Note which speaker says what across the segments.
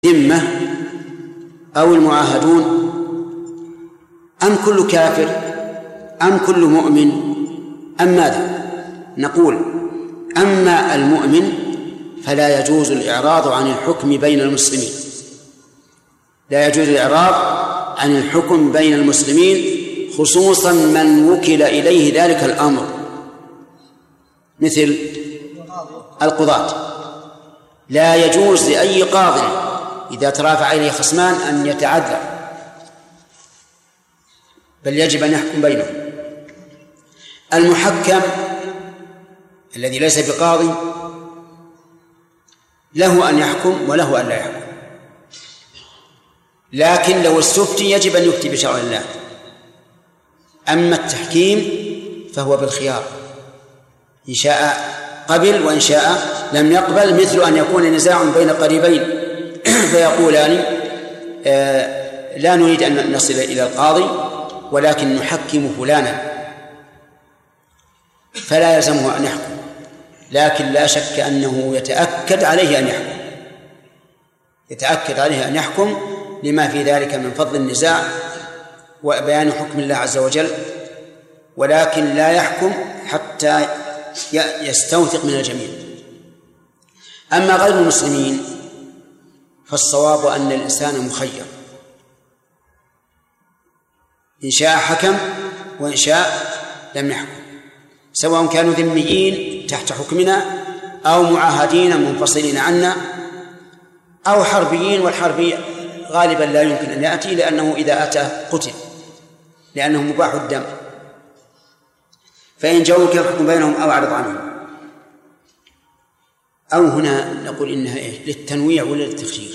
Speaker 1: ذمة أو المعاهدون أم كل كافر أم كل مؤمن أم ماذا؟ نقول أما المؤمن فلا يجوز الإعراض عن الحكم بين المسلمين، لا يجوز الإعراض عن الحكم بين المسلمين، خصوصا من وكل إليه ذلك الأمر مثل القضاة. لا يجوز لأي قاض إذا ترافع إليه خصمان أن يتعذر، بل يجب أن يحكم بينهم. المحكم الذي ليس بقاضي له أن يحكم وله أن لا يحكم، لكن لو استفتي يجب أن يفتي بشرع الله. أما التحكيم فهو بالخيار، إن شاء قبل وإن شاء لم يقبل، مثل أن يكون نزاع بين قريبين فيقولان لا نريد أن نصل إلى القاضي ولكن نحكم فلانا، فلا يلزمه أن يحكم، لكن لا شك أنه يتأكد عليه أن يحكم لما في ذلك من فضل النزاع وبيان حكم الله عز وجل، ولكن لا يحكم حتى يستوثق من الجميع. أما غير المسلمين فالصواب أن الإنسان مخير، إن شاء حكم وإن شاء لم يحكم، سواء كانوا ذميين تحت حكمنا أو معاهدين منفصلين عنا أو حربيين، والحربي غالبا لا يمكن أن يأتي لأنه إذا أتى قتل لأنه مباح الدم، فإن جاءوك فاحكم بينهم أو أعرض عنهم. أو هنا نقول إنها للتنويع ولا للتخيير؟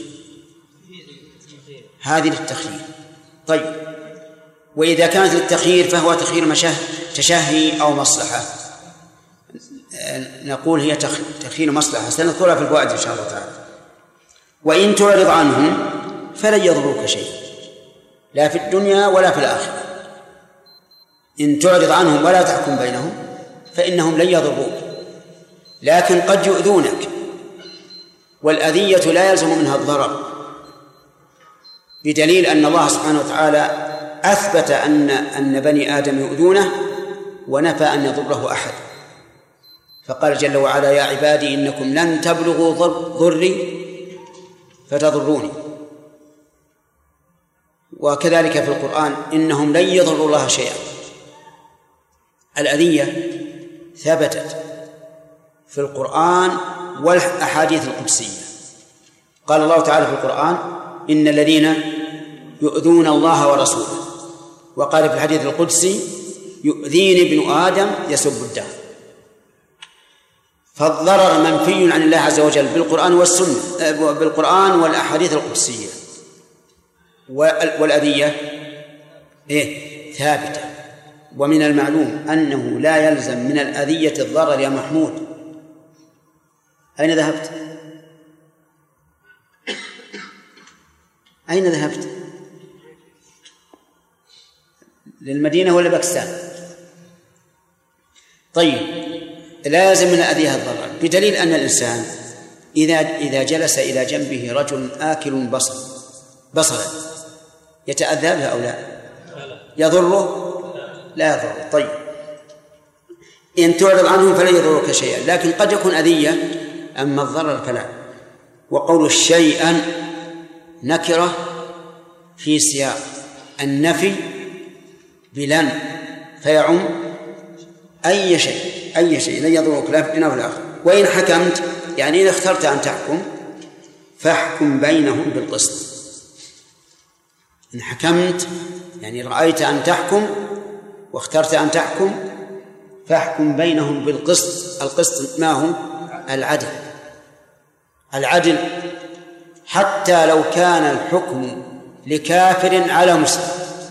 Speaker 1: هذه للتخيير. طيب، وإذا كانت للتخيير فهو تخيير تشهي أو مصلحة، نقول هي تخيير مصلحة، سنذكرها في الفوائد إن شاء الله تعالى. وإن تعرض عنهم فلن يضروك شيء لا في الدنيا ولا في الآخرة. إن تعرض عنهم ولا تحكم بينهم فإنهم لن يضروك، لكن قد يؤذونك، والأذية لا يلزم منها الضرر، بدليل أن الله سبحانه وتعالى أثبت أن بني آدم يؤذونه ونفى أن يضره أحد، فقال جل وعلا: يا عبادي إنكم لن تبلغوا ضري فتضروني. وكذلك في القرآن: إنهم لن يضروا الله شيئا. الأذية ثبتت في القرآن والأحاديث القدسية. قال الله تعالى في القرآن: إن الذين يؤذون الله ورسوله، وقال في الحديث القدسي: يؤذيني ابن آدم يسب الدهر. فالضرر منفي عن الله عز وجل بالقرآن والسنة، بالقرآن والأحاديث القدسية، والأذية ثابتة. ومن المعلوم أنه لا يلزم من الأذية الضرر يا محمود. أين ذهبت؟ أين ذهبت؟ للمدينة ولا باكستان؟ طيب، لازم من الأذية الضرر، بدليل أن الإنسان إذا جلس إلى جنبه رجل آكل بصلا يتأذى بها أو لا؟ يضره؟ لا يضره. طيب، إن تعرض عنهم فلا يضرك شيئا، لكن قد يكون أذية، أما الضرر فلا. وقول شيئا نكرة في سياق النفي بلن، فيعم أي شيء لن يضرك لا في الدنيا ولا في الآخرة. وإن حكمت، يعني إذا اخترت أن تحكم فاحكم بينهم بالقسط. إن حكمت يعني رأيت أن تحكم واخترت أن تحكم فاحكم بينهم بالقسط. القسط ما هو؟ العدل، حتى لو كان الحكم لكافر على مسلم.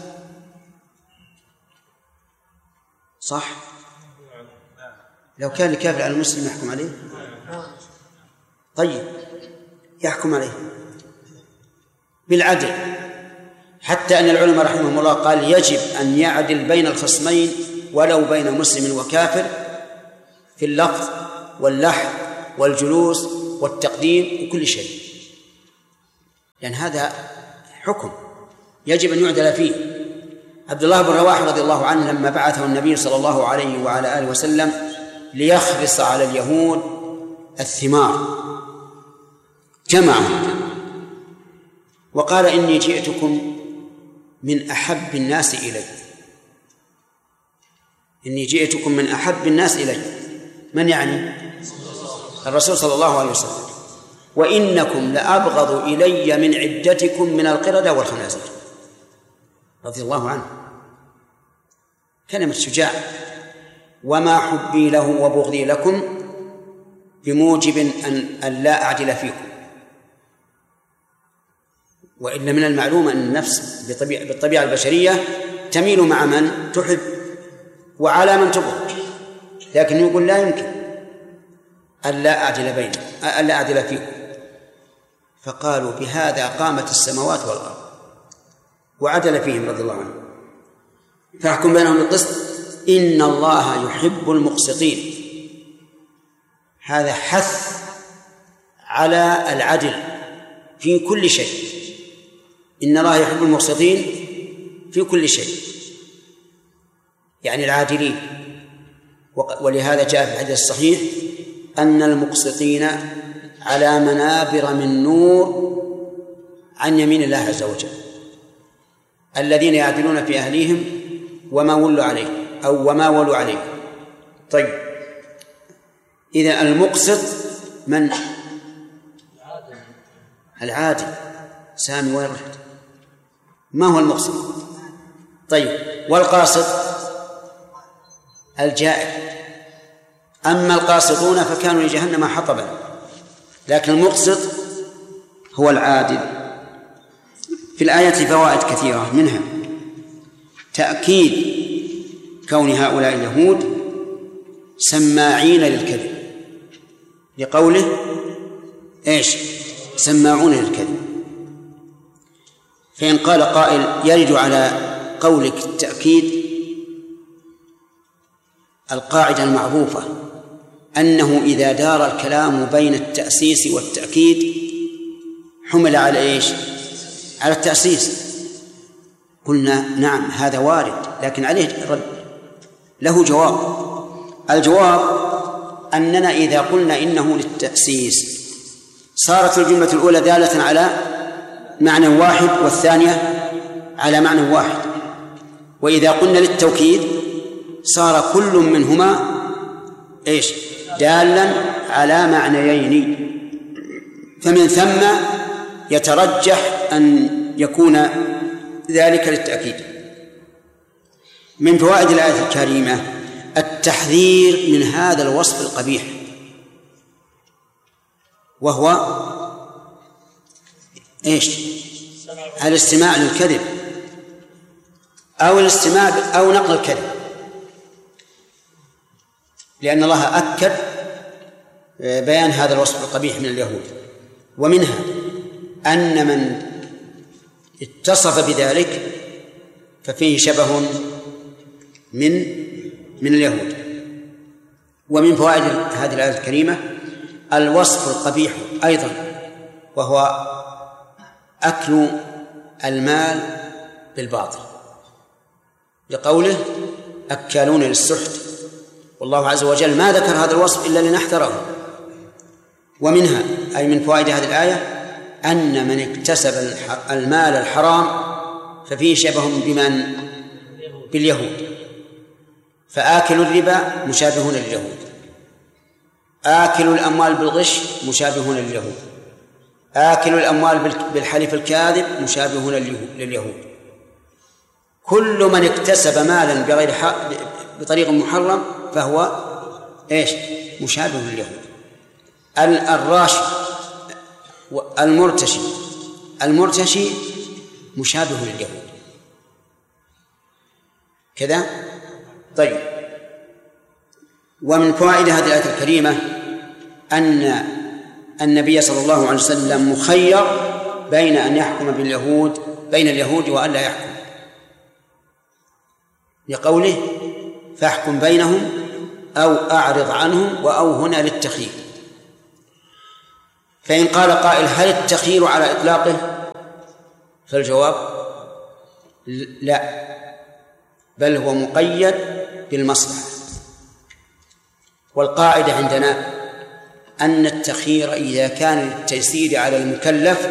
Speaker 1: صح؟ لو كان لكافر على المسلم يحكم عليه؟ طيب، يحكم عليه بالعدل، حتى أن العلماء رحمهم الله قال يجب أن يعدل بين الخصمين ولو بين مسلم وكافر في اللفظ واللحظ والجلوس والتقديم وكل شيء. لأن هذا حكم يجب أن يعدل فيه. عبد الله بن رواحة رضي الله عنه لما بعثه النبي صلى الله عليه وعلى آله وسلم ليخرص على اليهود الثمار جمعهم وقال إني جئتكم من أحب الناس إلي، إني جئتكم من أحب الناس إلي، من يعني؟ الرسول صلى الله عليه وسلم، وإنكم لأبغض إلي من عدتكم من القردة والخنازير، رضي الله عنه. كلمة شجاع. وما حبي له وبغضي لكم بموجب أن لا أعدل فيكم، وإلا من المعلوم أن النفس بالطبيعة البشرية تميل مع من تحب وعلى من تبغض، لكن يقول لا يمكن ألا أعدل فيكم. فقالوا بهذا قامت السماوات والأرض، وعدل فيهم رضي الله عنه. فاحكم بينهم بالقسط إن الله يحب المقسطين. هذا حث على العدل في كل شيء. إن الله يحب المقسطين في كل شيء، يعني العادلين. ولهذا جاء في الحديث الصحيح أن المقسطين على منابر من نور عن يمين الله عز وجل، الذين يعدلون في أهليهم وما ولوا عليه أو وما ولوا عليه. طيب، إذا المقسط من؟ العادل. سامي وين رحت؟ ما هو المقسط؟ طيب، والقاسط؟ الجائر. أما القاسطون فكانوا لجهنم حطبا، لكن المقسط هو العادل. في الآية فوائد كثيرة، منها تأكيد كون هؤلاء اليهود سماعين للكذب، لقوله إيش؟ سماعون للكذب. فإن قال قائل يرد على قولك التأكيد القاعدة المعروفة أنه إذا دار الكلام بين التأسيس والتأكيد حمل على إيش؟ على التأسيس. قلنا نعم هذا وارد، لكن عليه رد، له جواب. الجواب أننا إذا قلنا إنه للتأسيس صارت الجملة الأولى دالة على معنى واحد والثانية على معنى واحد، وإذا قلنا للتوكيد صار كل منهما إيش؟ دالا على معنيين. فمن ثم يترجح أن يكون ذلك للتأكيد. من فوائد الآية الكريمة التحذير من هذا الوصف القبيح، وهو إيش؟ الاستماع للكذب أو الاستماع أو نقل الكذب، لأن الله أكد بيان هذا الوصف القبيح من اليهود. ومنها أن من اتصف بذلك ففيه شبه من اليهود. ومن فوائد هذه الآية الكريمة الوصف القبيح أيضا، وهو أكل المال بالباطل، لقوله أكالون للسحت، والله عز وجل ما ذكر هذا الوصف إلا لنحذره. ومنها أي من فوائد هذه الآية أن من اكتسب المال الحرام ففيه شبه بمن؟ باليهود. فآكل الربا مشابهون لليهود، آكل الأموال بالغش مشابهون لليهود، آكل الأموال بالحلف الكاذب مشابهون لليهود. كل من اكتسب مالا بغير حق بطريق محرم فهو إيش؟ مشابه لليهود. الراشي المرتشي مشابه لليهود كذا. طيب، ومن فوائد هذه الآية الكريمة أن النبي صلى الله عليه وسلم مخير بين أن يحكم بين اليهود وأن لا يحكم، لقوله فاحكم بينهم أو أعرض عنهم، وأو هنا للتخيير. فإن قال قائل هل التخيير على إطلاقه فالجواب لا، بل هو مقيد بالمصلحة. والقاعدة عندنا أن التخيير إذا كان للتيسير على المكلف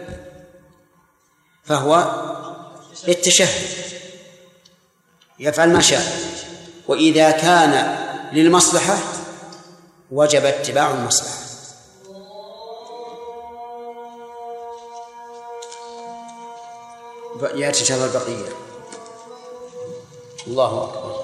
Speaker 1: فهو للتشهد، يفعل ما شاء، وإذا كان للمصلحة وجب اتباع المصلحة. يأتي إن شاء الله البقية. الله أكبر.